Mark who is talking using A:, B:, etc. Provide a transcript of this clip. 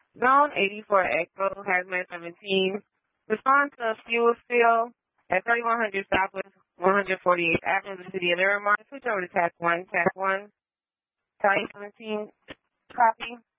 A: Zone 84 Echo, Hazmat 17. Respond to a fuel spill at 3100 Southwest 148th Avenue, the city of Miramar. Switch over to Task 1. Task 1. Tally 17. Copy.